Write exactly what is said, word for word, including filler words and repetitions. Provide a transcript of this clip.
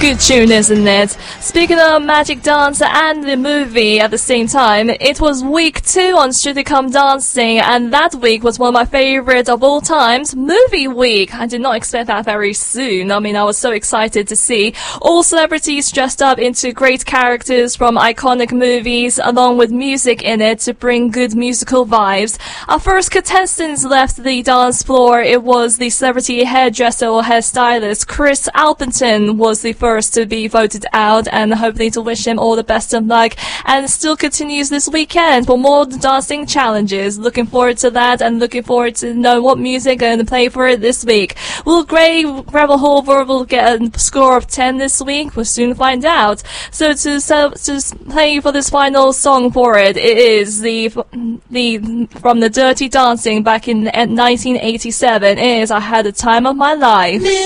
Good tune, isn't it? Speaking of Magic Dance and the movie at the same time, it was week two on Strictly Come Dancing, and that week was one of my favorites of all times, Movie Week. I did not expect that very soon. I mean, I was so excited to see all celebrities dressed up into great characters from iconic movies, along with music in it to bring good musical vibes. Our first contestants left the dance floor. It was the celebrity hairdresser or hairstylist Chris Alpenton was the first to be voted out, and hopefully to wish him all the best of luck, and still continues this weekend for more dancing challenges. Looking forward to that, and looking forward to know what music going to play for it this week. Will Gray Rebel Hoover will get a score of ten this week? We'll soon find out. So to so, to play for this final song for it, it is the the from the Dirty Dancing back in nineteen eighty-seven. It is I Had the Time of My Life.